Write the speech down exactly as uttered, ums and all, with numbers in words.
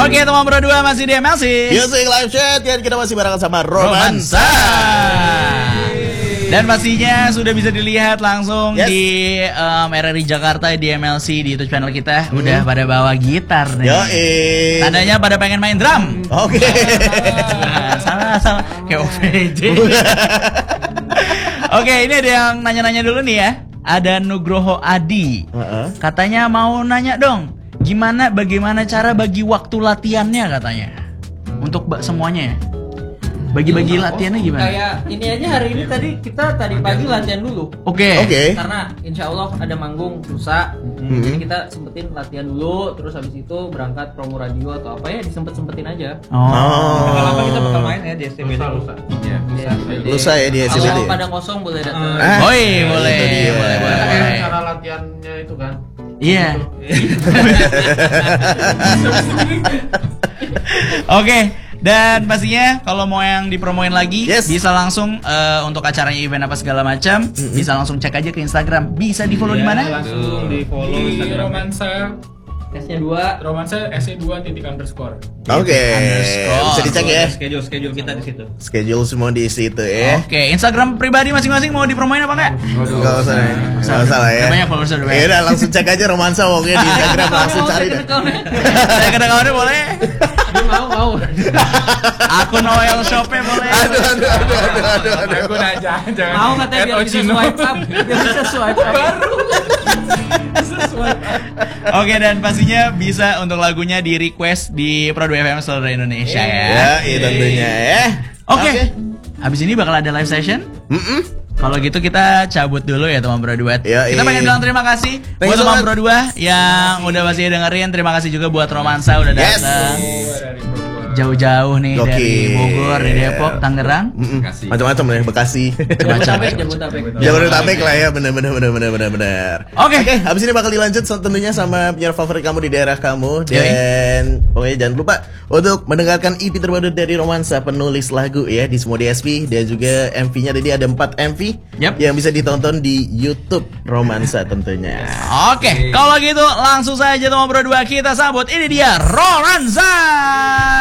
Oke, teman berdua masih di M L C Music Live Chat, dan kita masih bareng sama Romansa. Dan pastinya sudah bisa dilihat langsung Yes. di um, R R I Jakarta di M L C di YouTube channel kita. Udah pada bawa gitar nih. Yoi. Tandanya pada pengen main drum. Oke. Nah, salah salah kayak O V J. Oke, ini ada yang nanya-nanya dulu nih ya. Ada Nugroho Adi. Uh-uh. Katanya mau nanya dong, gimana bagaimana cara bagi waktu latihannya katanya. Untuk ba- semuanya ya. Bagi-bagi latihannya gimana? Kayak ini aja hari ini tadi kita tadi pagi latihan dulu. Oke. Oke. Karena insya Allah ada manggung lusa, Mhm. jadi kita sempetin latihan dulu, terus habis itu berangkat promo radio atau apa ya disempet-sempetin aja. Oh. Lama-lama kita bakal main ya di S T B. Lusa, lusa. Iya, Ya, Lusa ya di S C B D. kalau pada kosong boleh datang. Ah, Oh iya, boleh, itu dia. boleh, boleh, Kayak boleh. cara latihannya itu kan. Iya. Oke, dan pastinya kalau mau yang dipromoin lagi Yes. bisa langsung eh, untuk acaranya event apa segala macam, bisa langsung cek aja ke Instagram. Bisa di follow di mana? Langsung di follow Di Instagram. romansa Tesnya dua. romansa S E dua titik underscore. Oke. Underscore. Bisa dicek ya. Schedule schedule kita di situ. Schedule semua di situ ya. Oke, Instagram pribadi masing-masing mau dipromoin apa enggak? Enggak usah. Enggak usah lah ya. Udah banyak followers, udah banyak. Ya udah langsung cek aja Romansa pokoknya di Instagram langsung cari deh. Saya kena kawannya boleh. mau mau. Akun oil shopnya boleh. Aduh aduh aduh aduh aduh. aduh. Aku aja jangan. Mau katanya biar bisa swipe up, biar bisa swipe up. Oke, dan pastinya bisa untuk lagunya di request di Pro dua F M seluruh Indonesia ya. Ya, iya tentunya ya. Oke. Habis ini bakal ada live session. Mm-mm. Kalau gitu kita cabut dulu ya teman Pro dua. Ya, Kita iya. pengen bilang terima kasih Thank buat you so teman much. Pro dua yang udah masih dengerin. Terima kasih juga buat Romansa udah Yes. datang Dari Pro dua. jauh-jauh nih Oke. dari Bogor, dari Depok, Tangerang. Mm-mm. Macam-macam nih Bekasi. Jabodetabek, Jabodetabek. Jabodetabek lah ya, bener bener bener bener bener bener. Oke. Oke, habis ini bakal dilanjut so- tentunya sama penyiar favorit kamu di daerah kamu, dan pokoknya jangan lupa untuk mendengarkan E P terbaru dari Romansa, penulis lagu ya, di semua D S P, dan juga M V-nya tadi ada empat M V Yap. yang bisa ditonton di YouTube Romansa tentunya. Oke, kalau gitu langsung saja teman Pro dua kita sambut, ini dia Romansa.